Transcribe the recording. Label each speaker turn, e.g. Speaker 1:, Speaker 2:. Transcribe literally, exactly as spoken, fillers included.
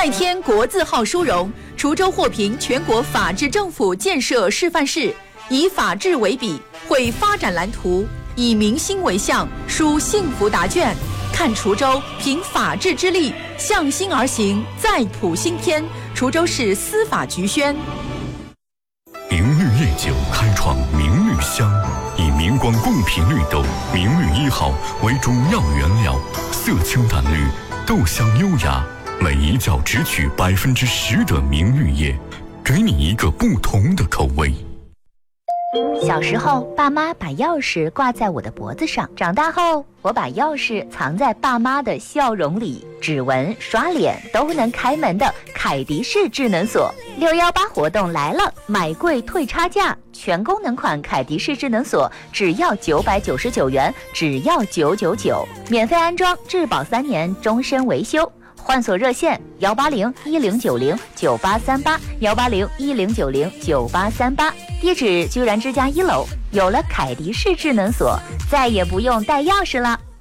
Speaker 1: 再添国字号殊荣，滁州获评全国法治政府建设示范市，以法治为笔，绘发展蓝图，以民心为向，书幸福答卷。看滁州凭法治之力向心而行，再谱新篇。滁州市司法局宣。
Speaker 2: 明绿夜酒开创明绿香，以明光贡品绿豆明绿一号为主要原料，色清淡绿，豆香优雅，每一角只取百分之十的明绿叶，给你一个不同的口味。
Speaker 3: 小时候，爸妈把钥匙挂在我的脖子上；长大后，我把钥匙藏在爸妈的笑容里。指纹、刷脸都能开门的凯迪式智能锁，六幺八活动来了，买贵退差价，全功能款凯迪式智能锁只要九百九十九元，只要九九九，免费安装，质保三年，终身维修。换锁热线幺八零一零九零九八三八幺八零一零九零九八三八，地址居然之家一楼。有了凯迪式智能锁，再也不用带钥匙了。